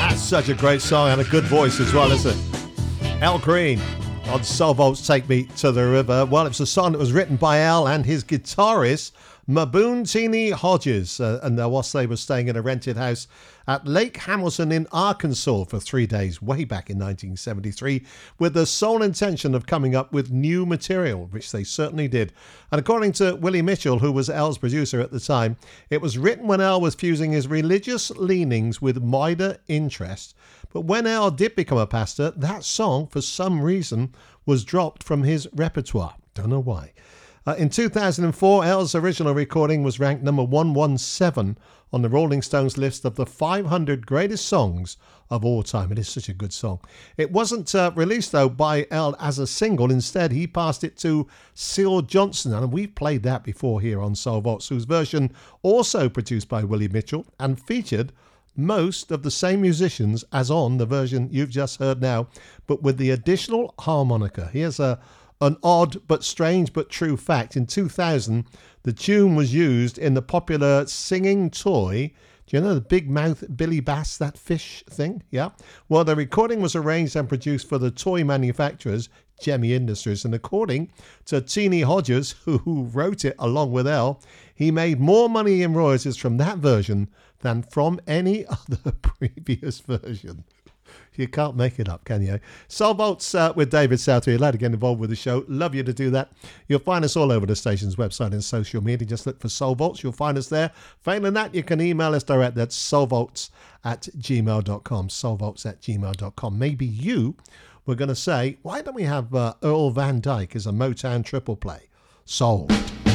Such a great song and a good voice as well, isn't it? Al Green on Soul Vault's Take Me to the River. Well, it's a song that was written by Al and his guitarist, Mabountini Hodges. And whilst they were staying in a rented house at Lake Hamilton in Arkansas for 3 days way back in 1973, with the sole intention of coming up with new material, which they certainly did. And according to Willie Mitchell, who was Al's producer at the time, it was written when Al was fusing his religious leanings with wider interest. But when Al did become a pastor, that song, for some reason, was dropped from his repertoire. Don't know why. In 2004, Al's original recording was ranked number 117 on the Rolling Stones list of the 500 greatest songs of all time. It is such a good song. It wasn't released, though, by Al as a single. Instead, he passed it to Seal Johnson, and we've played that before here on Soul Vaults, whose version also produced by Willie Mitchell and featured most of the same musicians as on the version you've just heard now, but with the additional harmonica. Here's an odd but strange but true fact. In 2000, the tune was used in the popular singing toy. Do you know the big mouth Billy Bass, that fish thing? Yeah. Well, the recording was arranged and produced for the toy manufacturers, Gemmy Industries, and according to Teenie Hodges, who wrote it along with Elle, he made more money in royalties from that version than from any other previous version. You can't make it up, can you? Soul Vaults with David Southey. You're allowed to get involved with the show. Love you to do that. You'll find us all over the station's website and social media. Just look for Soul Vaults. You'll find us there. Failing that, you can email us direct. That's soulvaults@gmail.com. Soulvaults@gmail.com. Maybe you were going to say, why don't we have Earl Van Dyke as a Motown triple play? Sold.